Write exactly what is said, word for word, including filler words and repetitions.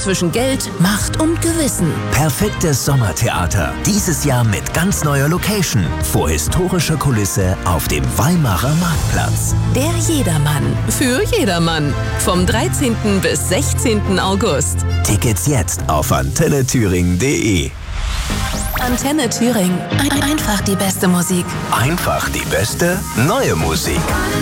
zwischen Geld, Macht und Gewissen. Perfektes Sommertheater. Dieses Jahr mit ganz neuer Location. Vor historischer Kulisse auf dem Weimarer Marktplatz. Der Jedermann. Für jedermann. Vom dreizehnten bis sechzehnten August. Tickets jetzt auf antenne thüringen punkt de. Antenne Thüringen. Ein- Einfach die beste Musik. Einfach die beste neue Musik.